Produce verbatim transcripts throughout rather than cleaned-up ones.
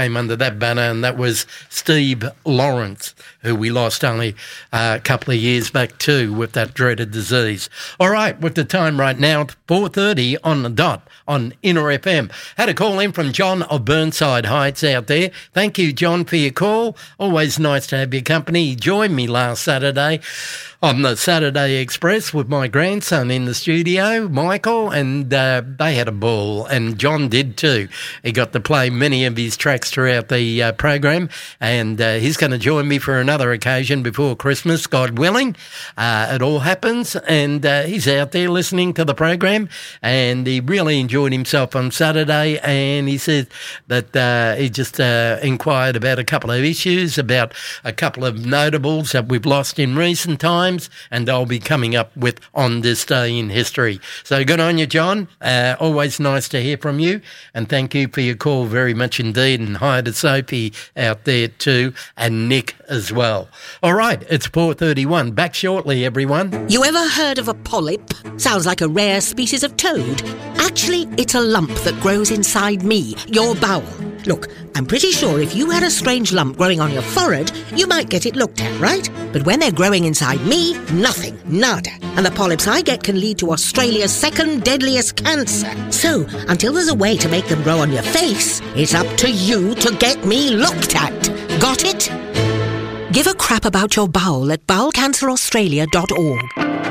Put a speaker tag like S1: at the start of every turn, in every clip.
S1: came under that banner, and that was Steve Lawrence, who we lost only uh, a couple of years back too with that dreaded disease. All right, with the time right now, four thirty on the dot on Inner F M. Had a call in from John of Burnside Heights out there. Thank you, John, for your call. Always nice to have your company. He joined me last Saturday on the Saturday Express with my grandson in the studio, Michael, and uh, they had a ball, and John did too. He got to play many of his tracks throughout the uh, program, and uh, he's going to join me for another occasion before Christmas, God willing. Uh, it all happens, and uh, he's out there listening to the program, and he really enjoyed himself on Saturday, and he said that uh, he just uh, inquired about a couple of issues, about a couple of notables that we've lost in recent times, and they'll be coming up with On This Day in History. So good on you, John. Uh, always nice to hear from you, and thank you for your call very much indeed. And hi to Sophie out there too, and Nick as well. All right, it's four thirty-one. Back shortly, everyone.
S2: You ever heard of a polyp? Sounds like a rare species of toad. Actually, it's a lump that grows inside me, your bowel. Look, I'm pretty sure if you had a strange lump growing on your forehead, you might get it looked at, right? But when they're growing inside me, nothing, nada. And the polyps I get can lead to Australia's second deadliest cancer. So, until there's a way to make them grow on your face, it's up to you to get me looked at. Got it? Give a crap about your bowel at bowel cancer australia dot org.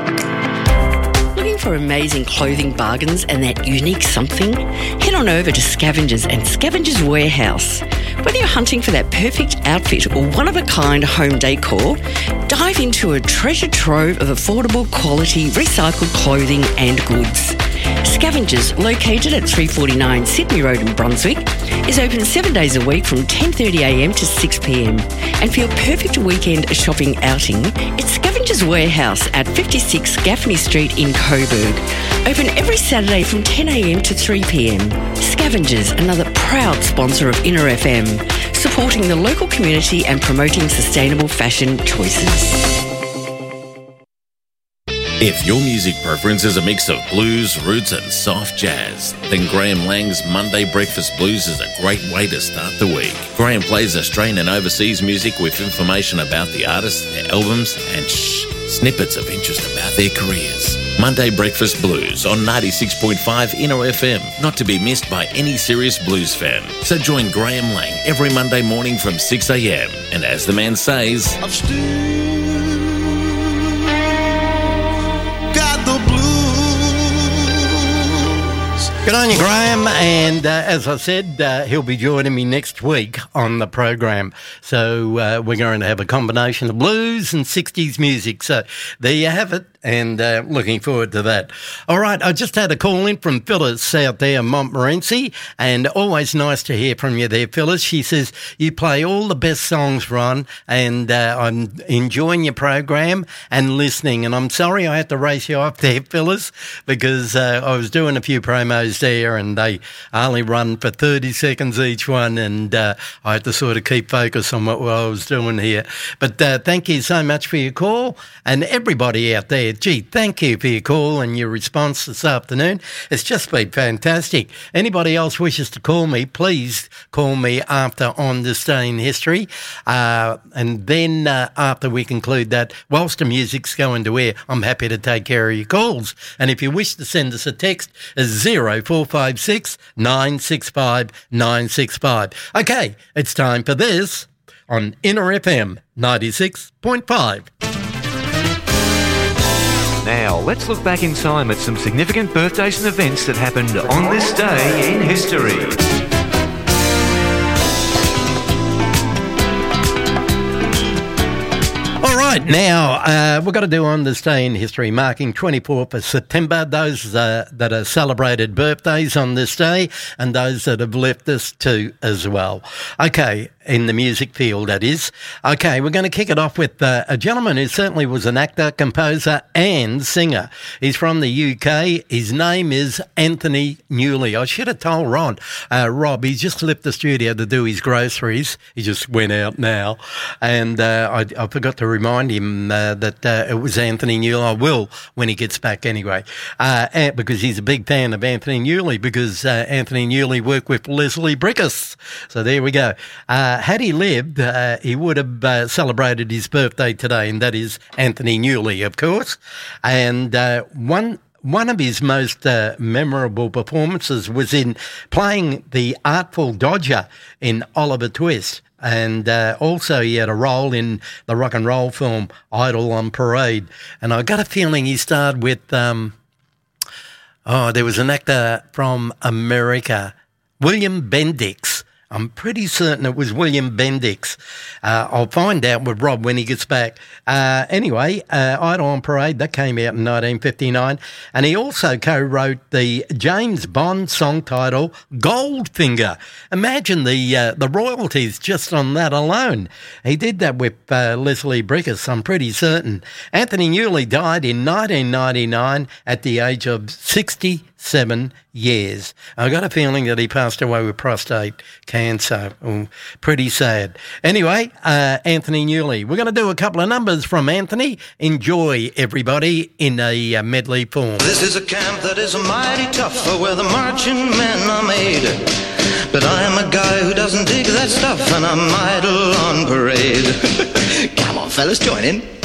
S3: Looking for amazing clothing bargains and that unique something? Head on over to Scavengers and Scavengers Warehouse. Whether you're hunting for that perfect outfit or one-of-a-kind home decor, dive into a treasure trove of affordable quality recycled clothing and goods. Scavengers, located at three forty-nine Sydney Road in Brunswick, is open seven days a week from ten thirty a m to six p m. And for your perfect weekend shopping outing, it's Scavengers Warehouse at fifty-six Gaffney Street in Coburg. Open every Saturday from ten a m to three p m. Scavengers, another proud sponsor of Inner F M, supporting the local community and promoting sustainable fashion choices.
S4: If your music preference is a mix of blues, roots and soft jazz, then Graham Lang's Monday Breakfast Blues is a great way to start the week. Graham plays Australian and overseas music with information about the artists, their albums and shh, snippets of interest about their careers. Monday Breakfast Blues on ninety-six point five Inner F M, not to be missed by any serious blues fan. So join Graham Lang every Monday morning from six a m. And as the man says,
S5: I've still got the blues.
S1: Good on you, Graham. And uh, as I said, uh, he'll be joining me next week on the program. So uh, we're going to have a combination of blues and sixties music. So there you have it. And uh, looking forward to that. All right, I just had a call in from Phyllis out there in Montmorency, and always nice to hear from you there, Phyllis. She says, you play all the best songs, Ron, and uh, I'm enjoying your program and listening. And I'm sorry I had to race you off there, Phyllis, because uh, I was doing a few promos there, and they only run for thirty seconds each one, and uh, I had to sort of keep focus on what, what I was doing here. But uh, thank you so much for your call, and everybody out there. Gee, thank you for your call and your response this afternoon. It's just been fantastic. Anybody else wishes to call me, please call me after On This Day in History. Uh, and then uh, after we conclude that, whilst the music's going to air, I'm happy to take care of your calls. And if you wish to send us a text, it's zero four five six nine six five nine six five. Okay, it's time for this on Inner F M ninety-six point five.
S6: Now, let's look back in time at some significant birthdays and events that happened on this day in history.
S1: All right, now uh, we've got to do On This Day in History, marking twenty-fourth of September, those uh, that are celebrated birthdays on this day and those that have left us too as well. Okay, in the music field, that is. Okay, we're going to kick it off with uh, a gentleman who certainly was an actor, composer and singer. He's from the U K. His name is Anthony Newley. I should have told Ron, uh, Rob, he's just left the studio to do his groceries. He just went out now. And uh, I, I forgot to remind remind him uh, that uh, it was Anthony Newley. I will when he gets back anyway, uh, because he's a big fan of Anthony Newley, because uh, Anthony Newley worked with Leslie Bricusse. So there we go. Uh, had he lived, uh, he would have uh, celebrated his birthday today, and that is Anthony Newley, of course. And uh, one... One of his most uh, memorable performances was in playing the Artful Dodger in Oliver Twist. And uh, also he had a role in the rock and roll film Idle on Parade. And I got a feeling he starred with, um, oh, there was an actor from America, William Bendix. I'm pretty certain it was William Bendix. Uh, I'll find out with Rob when he gets back. Uh, anyway, uh, Idle on Parade, that came out in nineteen fifty-nine. And he also co-wrote the James Bond song title, Goldfinger. Imagine the uh, the royalties just on that alone. He did that with uh, Leslie Bricusse, I'm pretty certain. Anthony Newley died in nineteen ninety-nine at the age of sixty-seven years. I got a feeling that he passed away with prostate cancer. Oh, pretty sad. Anyway, uh, Anthony Newley. We're going to do a couple of numbers from Anthony. Enjoy, everybody, in a uh, medley form.
S5: This is a camp that is mighty tough, where the marching men are made. But I'm a guy who doesn't dig that stuff, and I'm idle on parade. Come on, fellas, join in.